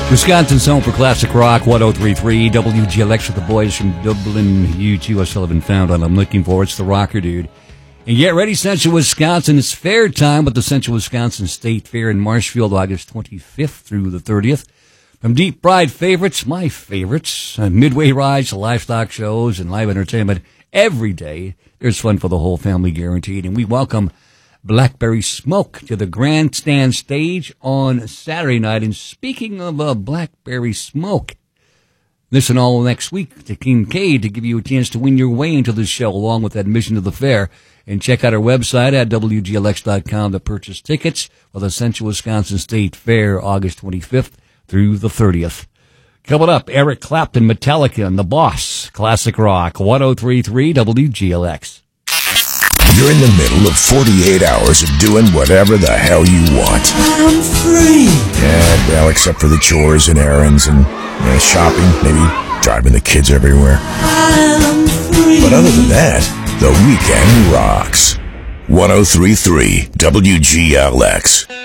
Wisconsin's home for classic rock, 103.3 WGLX with the boys from Dublin. U2 Sullivan found on I'm looking for. It's the rocker dude. And get ready, Central Wisconsin. It's fair time at the Central Wisconsin State Fair in Marshfield, August 25th through the 30th. From deep fried favorites, my favorites, midway rides, livestock shows, and live entertainment every day. There's fun for the whole family guaranteed. And we welcome Blackberry Smoke to the grandstand stage on Saturday night. And speaking of Blackberry Smoke, listen all next week to Kincaid to give you a chance to win your way into the show along with admission to the fair. And check out our website at WGLX.com to purchase tickets for the Central Wisconsin State Fair, August 25th through the 30th. Coming up, Eric Clapton, Metallica, and The Boss, Classic Rock, 103.3 WGLX. You're in the middle of 48 hours of doing whatever the hell you want. I'm free. Yeah, well, except for the chores and errands and shopping, maybe driving the kids everywhere. I'm free. But other than that, the weekend rocks. 103.3 WGLX.